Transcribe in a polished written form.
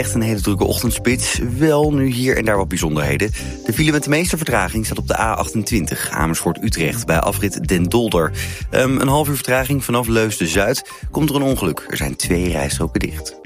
Echt een hele drukke ochtendspits. Wel nu hier en daar wat bijzonderheden. De file met de meeste vertraging staat op de A28 Amersfoort-Utrecht bij afrit Den Dolder. Een half uur vertraging vanaf Leusden-Zuid komt er een ongeluk. Er zijn 2 rijstroken dicht.